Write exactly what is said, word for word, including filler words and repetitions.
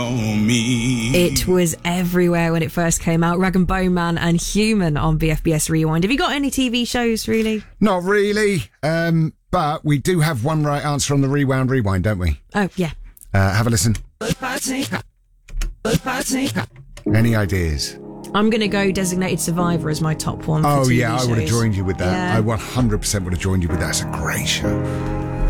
It was everywhere when it first came out. Rag and Bone Man and Human on B F B S Rewind. Have you got any T V shows, really? Not really, um, but we do have one right answer on the Rewound Rewind, don't we? Oh, yeah. Uh, have a listen. Any ideas? I'm going to go Designated Survivor as my top one. Oh, for T V yeah, I would have shows. joined you with that. Yeah. I one hundred percent would have joined you with that. It's a great show.